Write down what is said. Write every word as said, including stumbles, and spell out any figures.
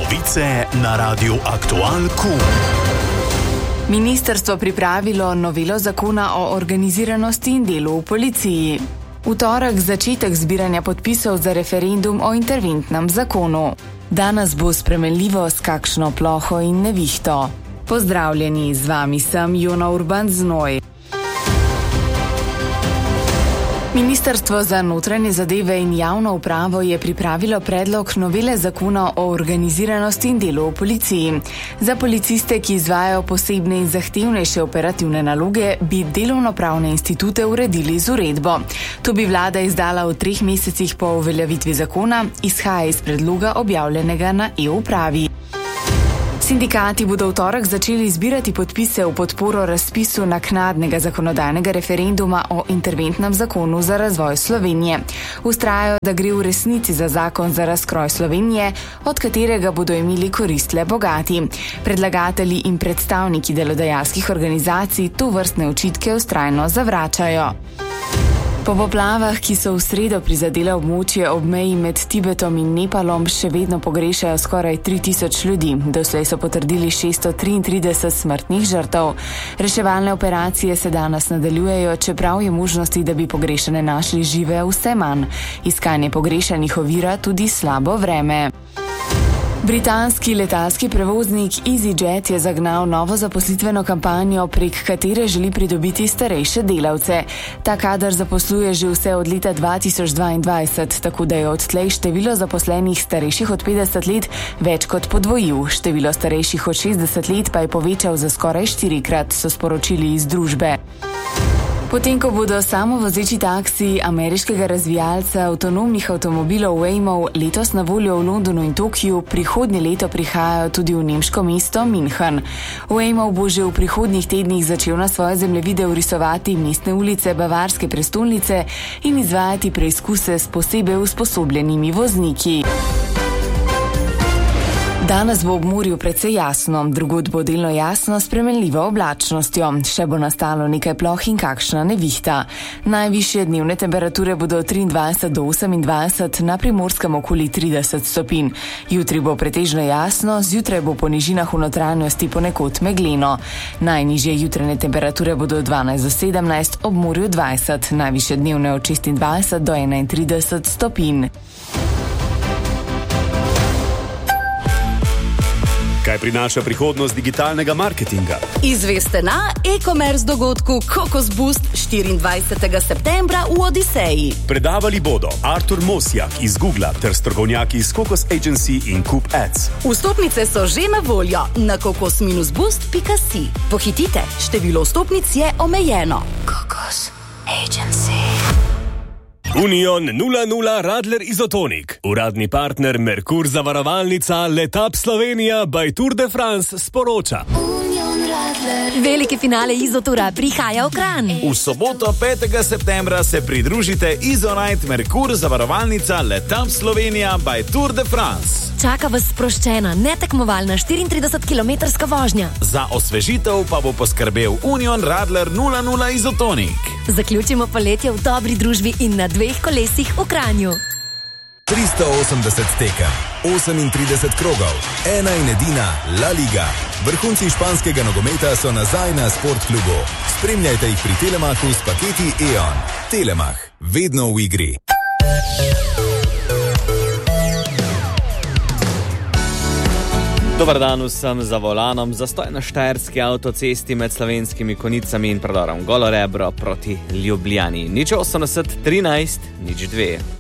Novice na Radiu Aktual Q. Ministrstvo pripravilo novelo zakona o organiziranosti in delu v policiji. V torek začetek zbiranja podpisov za referendum o interventnem zakonu. Danes bo spremenljivo s kakšno ploho in nevihto. Pozdravljeni, z vami sem Jona Urban Znoj. Ministrstvo za notranje zadeve in javno upravo je pripravilo predlog novele zakona o organiziranosti in delu v policiji. Za policiste, ki izvajajo posebne in zahtevnejše operativne naloge, bi delovnopravne institute uredili z uredbo. To bi vlada izdala v treh mesecih po uveljavitvi zakona, izhaja iz predloga objavljenega na e-upravi. Sindikati bodo v torek začeli zbirati podpise v podporo razpisu naknadnega zakonodajnega referenduma o interventnem zakonu za razvoj Slovenije. Vztrajajo, da gre v resnici za zakon za razkroj Slovenije, od katerega bodo imeli korist le bogati. Predlagatelji in predstavniki delodajalskih organizacij tovrstne očitke vztrajno zavračajo. Po poplavah, ki so v sredo prizadele območje ob meji med Tibetom in Nepalom, še vedno pogrešajo skoraj tri tisoč ljudi. Doslej so potrdili šeststo triintrideset smrtnih žrtev. Reševalne operacije se danes nadaljujejo, čeprav je možnosti, da bi pogrešane našli žive, vse manj. Iskanje pogrešanih ovira tudi slabo vreme. Britanski letalski prevoznik EasyJet je zagnal novo zaposlitveno kampanjo, prek katere želi pridobiti starejše delavce. Ta kader zaposluje že vse od leta dva tisoč dvaindvajset, tako da je odtlej število zaposlenih starejših od petdeset let več kot podvojil. Število starejših od šestdeset let pa je povečal za skoraj štirikrat, so sporočili iz družbe. Potem, ko bodo samovozeči taksiji ameriškega razvijalca avtonomnih avtomobilov Waymo letos na voljo v Londonu in Tokiju, prihodnje leto prihajajo tudi v nemško mesto München. Waymo bo že v prihodnjih tednih začel na svoje zemljevide vrisovati mestne ulice bavarske prestolnice in izvajati preizkuse s posebej usposobljenimi vozniki. Danes bo ob morju precej jasno, drugod bo delno jasno s spremenljivo oblačnostjo. Še bo nastalo nekaj ploh in kakšna nevihta. Najvišje dnevne temperature bodo triindvajset do osemindvajset, na Primorskem okoli trideset stopinj. Jutri bo pretežno jasno, zjutraj bo po nižinah v notranjosti ponekod megleno. Najnižje jutranje temperature bodo dvanajst do sedemnajst, ob morju dvajset, najvišje dnevne od šestindvajset do enaintrideset stopinj. Kaj prinaša prihodnost digitalnega marketinga? Izveste na e-commerce dogodku Kokos Boost štiriindvajsetega septembra v Odiseji. Predavali bodo Artur Mosjak iz Googla ter strokovnjaki iz Kokos Agency in Coop Ads. Vstopnice so že na voljo na kokos boost pika si. Pohitite, število vstopnic je omejeno. Kokos Agency. Union nula nula Radler Izotonik. Uradni partner Merkur zavarovalnica Letap Slovenija by Tour de France sporoča. Veliki finale Izotura prihaja v Kranj. V soboto petega septembra se pridružite Izonite Merkur zavarovalnica Letap Slovenija by Tour de France. Čaka vas sproščena, netekmovalna štiriintridesetkilometrska vožnja. Za osvežitev pa bo poskrbel Union Radler nula nula Izotonik. Zaključimo poletje v dobri družbi in na dveh kolesih v Kranju. tristo osemdeset tekem, osemintrideset krogov, ena in edina La Liga. Vrhunci španskega nogometa so nazaj na Sportklubu. Spremljajte jih pri Telemachu s paketi E O N. Telemach, vedno v igri. Dobar dan vsem za volanom. Zastoj na štajerski avtocesti med Slovenskimi Konicami in predorom Golo Rebro proti Ljubljani. Nič osemdeset trinajst nič dve.